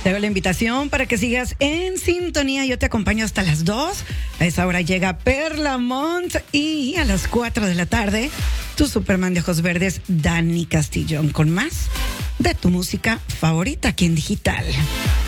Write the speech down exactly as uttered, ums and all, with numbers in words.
Te hago la invitación para que sigas en sintonía. Yo te acompaño hasta las dos. A esa hora llega Perla Mont y a las cuatro de la tarde, tu Superman de ojos verdes, Dani Castillón, con más de tu música favorita aquí en Digital.